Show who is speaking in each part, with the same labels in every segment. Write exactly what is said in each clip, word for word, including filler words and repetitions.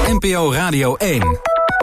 Speaker 1: N P O Radio één.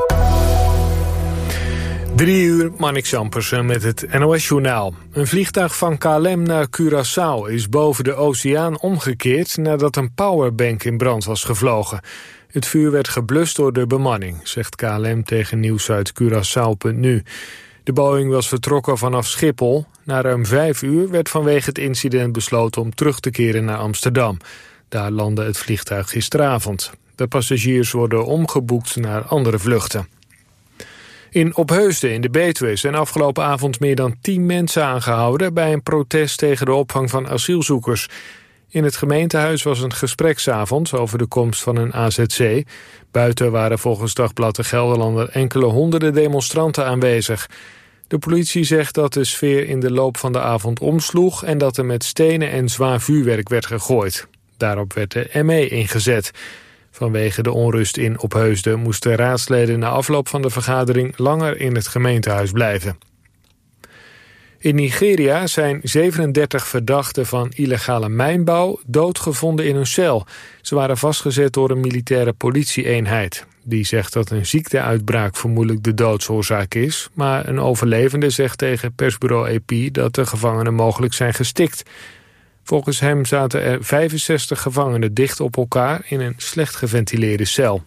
Speaker 2: Drie uur, Marnix Ampersen met het N O S-journaal. Een vliegtuig van K L M naar Curaçao is boven de oceaan omgekeerd nadat een powerbank in brand was gevlogen. Het vuur werd geblust door de bemanning, zegt K L M tegen nieuws uit Curaçao punt n u. De Boeing was vertrokken vanaf Schiphol. Na ruim vijf uur werd vanwege het incident besloten om terug te keren naar Amsterdam. Daar landde het vliegtuig gisteravond. De passagiers worden omgeboekt naar andere vluchten. In Opheusden in de Betuwe zijn afgelopen avond meer dan tien mensen aangehouden bij een protest tegen de opvang van asielzoekers. In het gemeentehuis was een gespreksavond over de komst van een A Z C. Buiten waren volgens Dagblad de Gelderlander enkele honderden demonstranten aanwezig. De politie zegt dat de sfeer in de loop van de avond omsloeg en dat er met stenen en zwaar vuurwerk werd gegooid. Daarop werd de M E ingezet. Vanwege de onrust in Opheusden moesten raadsleden na afloop van de vergadering langer in het gemeentehuis blijven. In Nigeria zijn zevenendertig verdachten van illegale mijnbouw doodgevonden in hun cel. Ze waren vastgezet door een militaire politie-eenheid. Die zegt dat een ziekteuitbraak vermoedelijk de doodsoorzaak is, maar een overlevende zegt tegen persbureau A P dat de gevangenen mogelijk zijn gestikt. Volgens hem zaten er vijfenzestig gevangenen dicht op elkaar in een slecht geventileerde cel.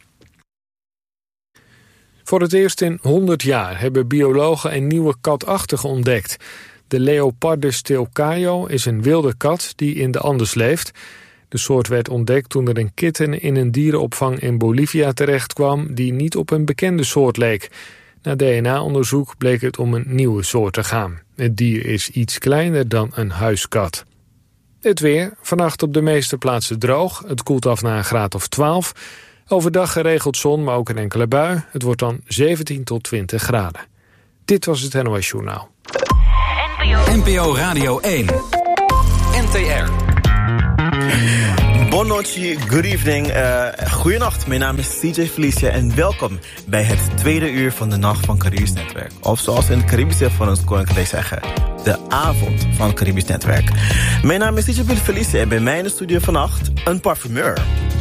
Speaker 2: Voor het eerst in honderd jaar hebben biologen een nieuwe katachtige ontdekt. De Leopardus stelcaio is een wilde kat die in de Andes leeft. De soort werd ontdekt toen er een kitten in een dierenopvang in Bolivia terechtkwam die niet op een bekende soort leek. Na D N A-onderzoek bleek het om een nieuwe soort te gaan. Het dier is iets kleiner dan een huiskat. Het weer, vannacht op de meeste plaatsen droog. Het koelt af naar een graad of twaalf. Overdag geregeld zon, maar ook een enkele bui. Het wordt dan zeventien tot twintig graden. Dit was het N O S-journaal.
Speaker 1: N P O Radio één. N T R.
Speaker 3: Buonanotte, good evening, uh, goeienacht. Mijn naam is C J Felicia en welkom bij het tweede uur van de Nacht van Caribisch Netwerk. Of zoals we in het Caribische van ons koninklijk zeggen, de avond van Caribisch Netwerk. Mijn naam is C J Felicia en bij mij in de studio vannacht een parfumeur.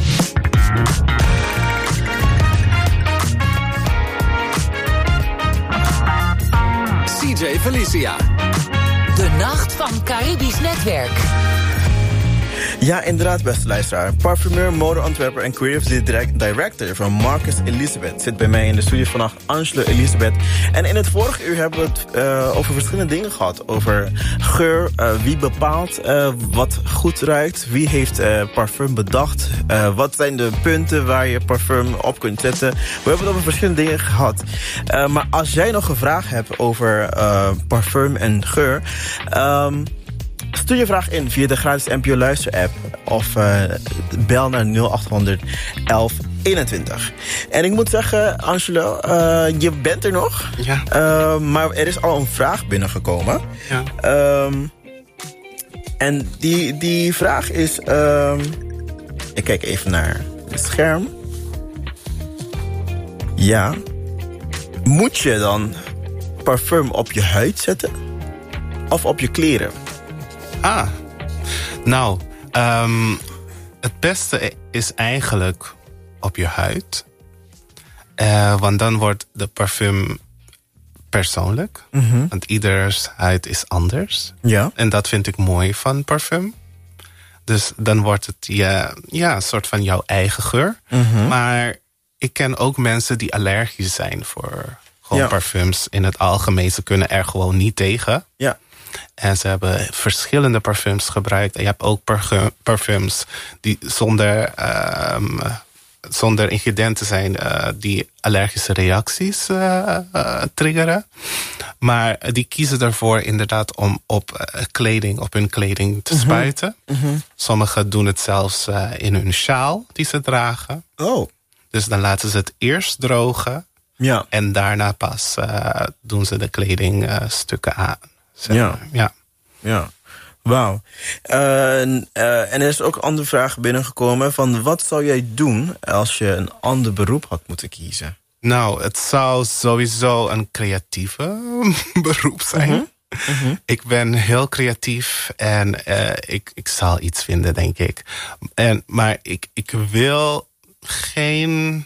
Speaker 1: C J Felicia.
Speaker 4: De Nacht van Caribisch Netwerk.
Speaker 3: Ja, inderdaad, beste luisteraar. Parfumeur, modeontwerper en creative director van Marcus Elizabeth zit bij mij in de studio vannacht, Angela Elizabeth. En in het vorige uur hebben we het uh, over verschillende dingen gehad. Over geur, uh, wie bepaalt uh, wat goed ruikt, wie heeft uh, parfum bedacht, uh, wat zijn de punten waar je parfum op kunt zetten. We hebben het over verschillende dingen gehad. Uh, maar als jij nog een vraag hebt over uh, parfum en geur, Um, stuur je vraag in via de gratis N P O Luister app of uh, bel naar nul acht honderd elf eenentwintig. En ik moet zeggen, Angelo, uh, je bent er nog.
Speaker 5: Ja.
Speaker 3: Uh, maar er is al een vraag binnengekomen.
Speaker 5: Ja.
Speaker 3: Um, en die, die vraag is, Um, ik kijk even naar het scherm. Ja. Moet je dan parfum op je huid zetten? Of op je kleren?
Speaker 5: Ah, nou, um, het beste is eigenlijk op je huid. Uh, want dan wordt de parfum persoonlijk.
Speaker 3: Mm-hmm.
Speaker 5: Want ieders huid is anders.
Speaker 3: Ja.
Speaker 5: En dat vind ik mooi van parfum. Dus dan wordt het ja, ja, een soort van jouw eigen geur.
Speaker 3: Mm-hmm.
Speaker 5: Maar ik ken ook mensen die allergisch zijn voor gewoon
Speaker 3: ja.
Speaker 5: parfums. In het algemeen, ze kunnen er gewoon niet tegen.
Speaker 3: Ja.
Speaker 5: En ze hebben verschillende parfums gebruikt. En je hebt ook parfums die zonder, um, zonder ingrediënten zijn uh, die allergische reacties uh, uh, triggeren. Maar die kiezen ervoor inderdaad om op uh, kleding, op hun kleding te mm-hmm. spuiten. Mm-hmm. Sommigen doen het zelfs uh, in hun sjaal die ze dragen.
Speaker 3: Oh.
Speaker 5: Dus dan laten ze het eerst drogen. Ja. En daarna pas uh, doen ze de kledingstukken uh, aan. Zeg
Speaker 3: ja.
Speaker 5: maar. ja.
Speaker 3: Ja. Wauw. Uh, uh, en er is ook een andere vraag binnengekomen van wat zou jij doen als je een ander beroep had moeten kiezen?
Speaker 5: Nou, het zou sowieso een creatieve beroep zijn. Mm-hmm. Mm-hmm. Ik ben heel creatief en uh, ik, ik zal iets vinden, denk ik. En, maar ik, ik wil geen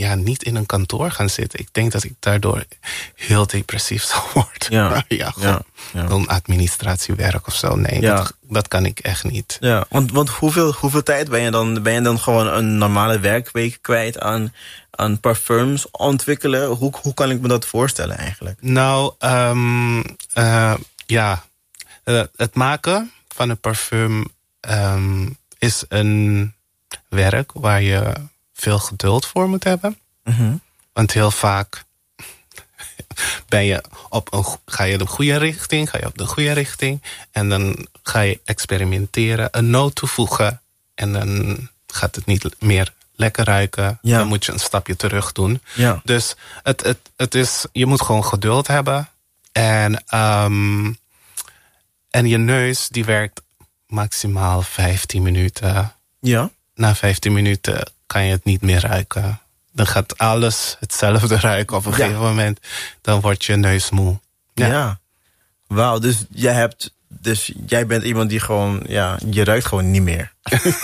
Speaker 5: ja, niet in een kantoor gaan zitten. Ik denk dat ik daardoor heel depressief zou worden.
Speaker 3: Ja,
Speaker 5: ja, gewoon
Speaker 3: ja, ja.
Speaker 5: een administratiewerk of zo. Nee,
Speaker 3: Ja.
Speaker 5: dat, dat kan ik echt niet.
Speaker 3: Ja, want, want hoeveel, hoeveel tijd ben je dan? Ben je dan gewoon een normale werkweek kwijt aan, aan parfums ontwikkelen? Hoe, hoe kan ik me dat voorstellen eigenlijk?
Speaker 5: Nou, um, uh, ja, uh, het maken van een parfum um, is een werk waar je veel geduld voor moet hebben.
Speaker 3: Mm-hmm.
Speaker 5: Want heel vaak ben je op een, ga je de goede richting, ga je op de goede richting. En dan ga je experimenteren, een noot toevoegen. En dan gaat het niet meer lekker ruiken.
Speaker 3: Ja.
Speaker 5: Dan moet je een stapje terug doen.
Speaker 3: Ja.
Speaker 5: Dus het, het, het is, je moet gewoon geduld hebben. En, um, en je neus die werkt maximaal vijftien minuten.
Speaker 3: Ja.
Speaker 5: Na vijftien minuten kan je het niet meer ruiken. Dan gaat alles hetzelfde ruiken op een
Speaker 3: Ja.
Speaker 5: gegeven moment. Dan wordt je neus moe.
Speaker 3: Ja.
Speaker 5: Ja.
Speaker 3: Wauw, dus jij hebt... Dus jij bent iemand die gewoon... Ja, je ruikt gewoon niet meer.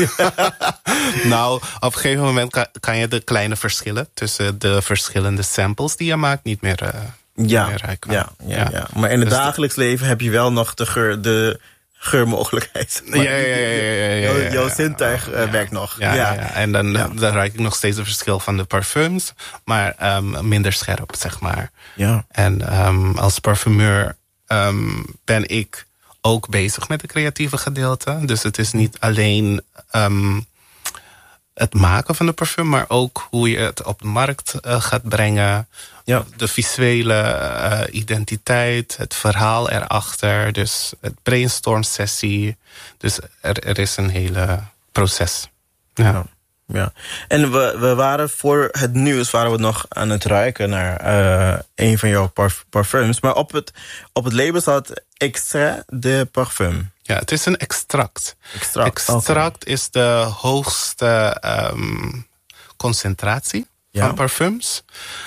Speaker 5: Nou, op een gegeven moment kan, kan je de kleine verschillen tussen de verschillende samples die je maakt niet meer, uh,
Speaker 3: Ja,
Speaker 5: niet meer ruiken.
Speaker 3: ja, ja, ja. Maar in het
Speaker 5: Dus
Speaker 3: dagelijks leven heb je wel nog de geur... De geurmogelijkheid. Maar
Speaker 5: Ja, ja, ja, ja, ja, ja,
Speaker 3: jouw,
Speaker 5: ja,
Speaker 3: jouw
Speaker 5: ja.
Speaker 3: zintuig uh, werkt nog.
Speaker 5: Ja, ja. ja. En dan,
Speaker 3: Ja.
Speaker 5: dan ruik ik nog steeds het verschil van de parfums. Maar um, minder scherp, zeg maar.
Speaker 3: Ja.
Speaker 5: En um, als parfumeur um, ben ik ook bezig met het creatieve gedeelte. Dus het is niet alleen um, het maken van de parfum, maar ook hoe je het op de markt uh, gaat brengen.
Speaker 3: Ja.
Speaker 5: De visuele uh, identiteit, het verhaal erachter. Dus het brainstorm sessie. Dus er, er is een hele proces. Ja.
Speaker 3: Ja. Ja. En we, we waren voor het nieuws waren we nog aan het ruiken naar uh, een van jouw parf- parfums. Maar op het, op het label staat extrait de parfum.
Speaker 5: Ja, het is een extract.
Speaker 3: Extract,
Speaker 5: Extract is de hoogste um, concentratie
Speaker 3: Ja.
Speaker 5: van parfums.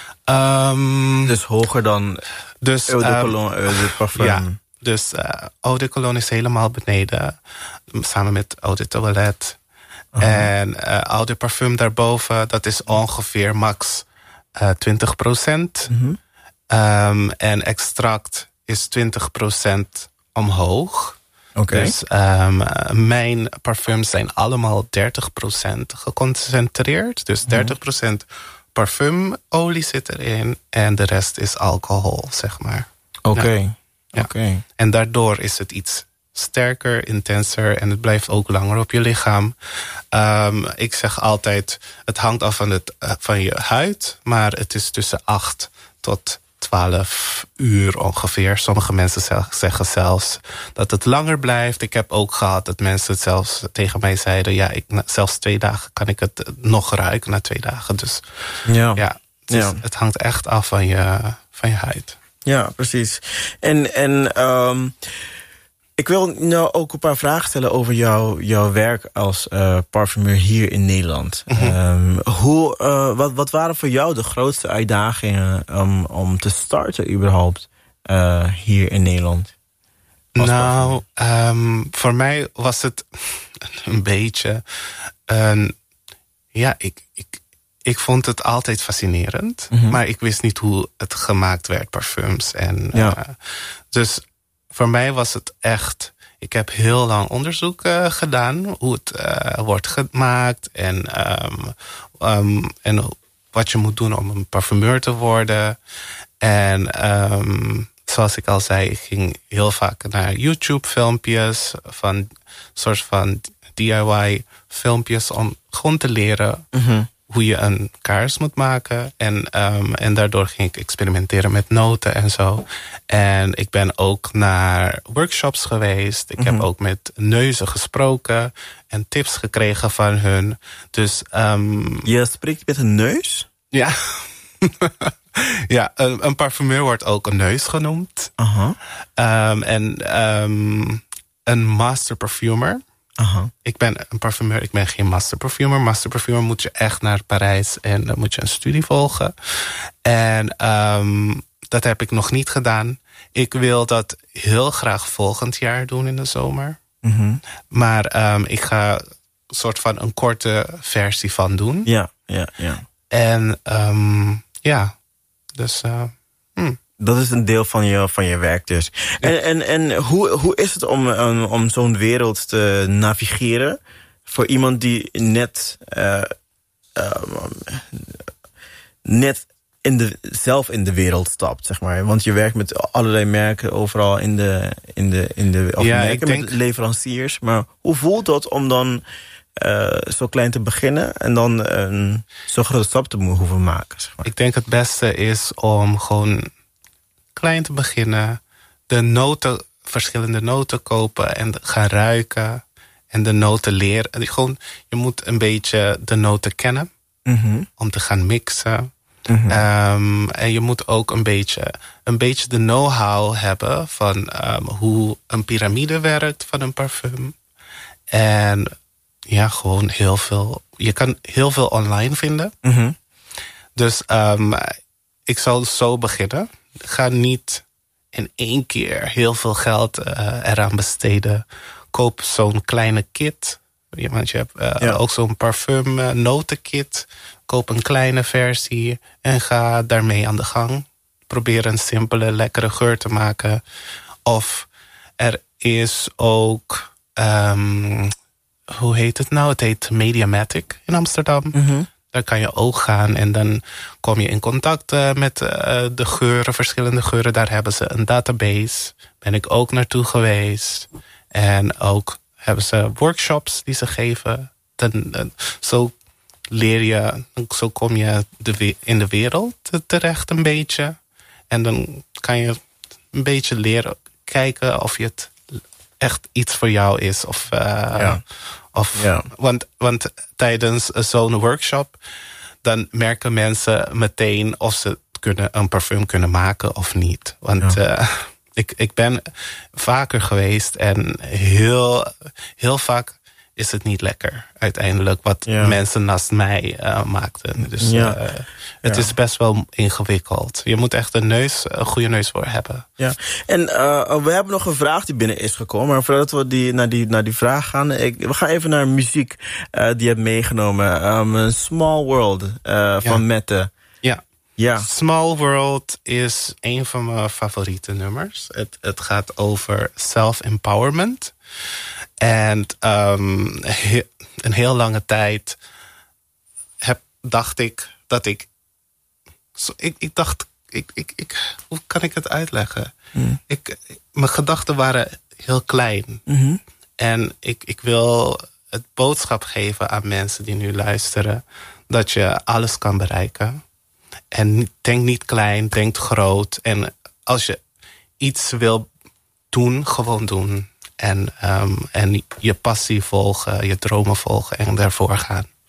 Speaker 5: Um,
Speaker 3: Dus hoger dan
Speaker 5: dus,
Speaker 3: eau de
Speaker 5: um,
Speaker 3: cologne, eau de parfum.
Speaker 5: Ja, dus uh, eau de cologne is helemaal beneden. Samen met eau de toilette. Uh-huh. En uh, eau de parfum daarboven, dat is ongeveer max uh, twintig procent.
Speaker 3: Mm-hmm.
Speaker 5: Um, en extract is twintig procent omhoog.
Speaker 3: Oké. Okay.
Speaker 5: Dus um, mijn parfums zijn allemaal dertig procent geconcentreerd. Dus dertig procent parfumolie zit erin. En de rest is alcohol, zeg maar.
Speaker 3: Oké. Okay.
Speaker 5: Ja. Ja.
Speaker 3: Okay.
Speaker 5: En daardoor is het iets sterker, intenser en het blijft ook langer op je lichaam. Um, ik zeg altijd, het hangt af van, het, uh, van je huid, maar het is tussen acht tot twaalf uur ongeveer. Sommige mensen zeggen zelfs dat het langer blijft. Ik heb ook gehad dat mensen het zelfs tegen mij zeiden, ja, ik, zelfs twee dagen kan ik het nog ruiken, na twee dagen. Dus
Speaker 3: ja,
Speaker 5: ja, het, is,
Speaker 3: ja.
Speaker 5: het hangt echt af van je, van je huid.
Speaker 3: Ja, precies. En, en um, ik wil nou ook een paar vragen stellen over jouw, jouw werk als uh, parfumeur hier in Nederland. Mm-hmm. Um, hoe, uh, wat, wat waren voor jou de grootste uitdagingen um, om te starten überhaupt uh, hier in Nederland?
Speaker 5: Nou, um, voor mij was het een beetje... Um, ja, ik, ik, ik vond het altijd fascinerend. Mm-hmm. Maar ik wist niet hoe het gemaakt werd, parfums. En, ja. uh, dus voor mij was het echt... Ik heb heel lang onderzoek uh, gedaan. Hoe het uh, wordt gemaakt. En, um, um, en wat je moet doen om een parfumeur te worden. En... Um, zoals ik al zei, ik ging heel vaak naar YouTube-filmpjes, van soort van D I Y-filmpjes om gewoon te leren mm-hmm. hoe je een kaars moet maken. En, um, en daardoor ging ik experimenteren met noten en zo. En ik ben ook naar workshops geweest. Ik mm-hmm. heb ook met neuzen gesproken en tips gekregen van hun. Dus, um,
Speaker 3: je spreekt met een neus?
Speaker 5: Ja. Ja, een, een parfumeur wordt ook een neus genoemd.
Speaker 3: Uh-huh.
Speaker 5: Um, en um, een master perfumer.
Speaker 3: Uh-huh.
Speaker 5: Ik ben een parfumeur, ik ben geen master perfumer. Master perfumer moet je echt naar Parijs en dan moet je een studie volgen. En um, dat heb ik nog niet gedaan. Ik wil dat heel graag volgend jaar doen in de zomer.
Speaker 3: Mm-hmm.
Speaker 5: Maar um, ik ga een soort van een korte versie van doen.
Speaker 3: Ja, ja, ja.
Speaker 5: En um, ja, dus... Uh, hmm.
Speaker 3: Dat is een deel van je, van je werk dus. En, en, en hoe, hoe is het om, om, om zo'n wereld te navigeren... voor iemand die net... Uh, uh, net in de, zelf in de wereld stapt, zeg maar. Want je werkt met allerlei merken overal in de... In de, in de of
Speaker 5: ja,
Speaker 3: merken
Speaker 5: ik denk...
Speaker 3: met leveranciers. Maar hoe voelt dat om dan uh, zo klein te beginnen... en dan een zo grote stap te moeten hoeven maken? Zeg maar.
Speaker 5: Ik denk het beste is om gewoon... klein te beginnen, de noten, verschillende noten kopen en gaan ruiken en de noten leren. Gewoon, je moet een beetje de noten kennen mm-hmm. om te gaan mixen. Mm-hmm. Um, en je moet ook een beetje, een beetje de know-how hebben van um, hoe een piramide werkt van een parfum. En ja, gewoon heel veel. Je kan heel veel online vinden. Mm-hmm. Dus um, ik zal zo beginnen. Ga niet in één keer heel veel geld uh, eraan besteden. Koop zo'n kleine kit. Want je hebt uh, ja. ook zo'n parfum uh, notenkit. Koop een kleine versie en ga daarmee aan de gang. Probeer een simpele, lekkere geur te maken. Of er is ook... Um, hoe heet het nou? Het heet Mediamatic in Amsterdam. Mm-hmm. Daar kan je ook gaan en dan kom je in contact uh, met uh, de geuren, verschillende geuren. Daar hebben ze een database. Ben ik ook naartoe geweest. En ook hebben ze workshops die ze geven. Dan, uh, zo leer je, zo kom je de, in de wereld terecht een beetje. En dan kan je een beetje leren kijken of je het echt iets voor jou is. Of... Uh, ja. Of, ja. want, want tijdens zo'n workshop... dan merken mensen meteen of ze kunnen, een parfum kunnen maken of niet. Want ja. uh, ik, ik ben vaker geweest... en heel, heel vaak is het niet lekker uiteindelijk... wat ja. mensen naast mij uh, maakten. Dus ja. uh, het ja. is best wel ingewikkeld. Je moet echt een neus, een goede neus voor hebben.
Speaker 3: Ja. En uh, we hebben nog een vraag die binnen is gekomen. Maar voordat we die, naar, die, naar die vraag gaan... Ik, we gaan even naar muziek uh, die je hebt meegenomen. Um, Small World uh, van ja. Mette.
Speaker 5: Ja.
Speaker 3: ja.
Speaker 5: Small World is een van mijn favoriete nummers. Het, het gaat over self-empowerment... En um, he, een heel lange tijd heb, dacht ik dat ik... So, ik, ik dacht, ik, ik, ik, hoe kan ik het uitleggen? Mm. Ik, mijn gedachten waren heel klein. Mm-hmm. En ik, ik wil het boodschap geven aan mensen die nu luisteren... dat je alles kan bereiken. En denk niet klein, denk groot. En als je iets wil doen, gewoon doen... En, um, en je passie volgen, je dromen volgen en daarvoor gaan.